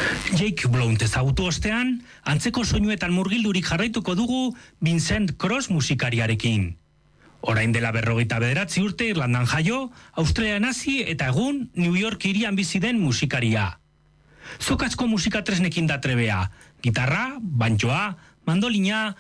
Jake Blount ezagutu ostean, antzeko soinuetan murgildurik jarraituko dugu Vincent Cross musikariarekin. Orain dela 59 urte Irlandan jaio, Australian hasi eta egun New York hirian bizi den musikaria. Zokazko musika tresnekin da trebea, gitarra, bantxoa, mandolina,